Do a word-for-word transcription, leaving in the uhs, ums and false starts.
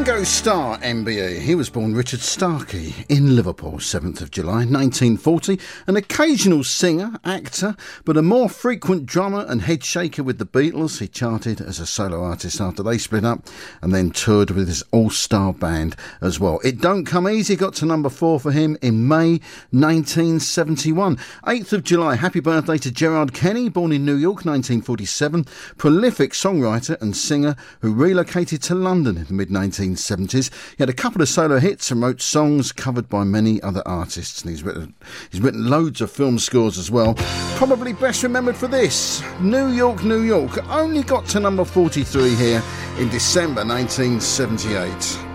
Ringo Starr, M B E. He was born Richard Starkey in Liverpool, seventh of July nineteen forty. An occasional singer, actor, but a more frequent drummer and head shaker with the Beatles. He charted as a solo artist after they split up and then toured with his all-star band as well. It Don't Come Easy got to number four for him in May nineteen seventy-one. eighth of July, happy birthday to Gerard Kenny, born in New York nineteen forty-seven. Prolific songwriter and singer who relocated to London in the mid nineteen seventies. He had a couple of solo hits and wrote songs covered by many other artists, and he's written he's written loads of film scores as well. Probably best remembered for this, New York, New York, only got to number forty-three here in December nineteen seventy-eight.